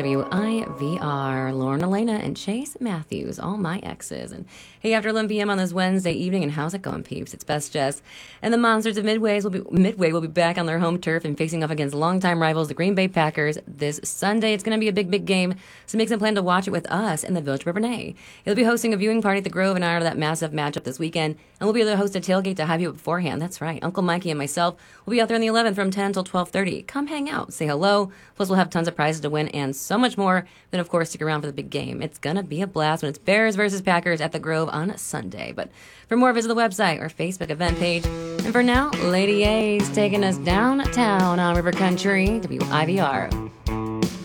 WIVR, Lauren Elena and Chase Matthews, all my exes. And hey, after 11 p.m. on this Wednesday evening, and how's it going, peeps? It's Best Jess. And the Monsters of Midway will be back on their home turf and facing off against longtime rivals, the Green Bay Packers, this Sunday. It's going to be a big game, so make some plan to watch it with us in the Village of Bernay. He'll be hosting a viewing party at the Grove in honor of that massive matchup this weekend, and we'll be able to host a tailgate to have you up beforehand. That's right. Uncle Mikey and myself will be out there on the 11th from 10 till 12:30. Come hang out, say hello. Plus, we'll have tons of prizes to win and so much more. Then, of course, stick around for the big game. It's going to be a blast when it's Bears versus Packers at the Grove on Sunday. But for more, visit the website or Facebook event page. And for now, Lady A's taking us downtown on River Country, WIVR.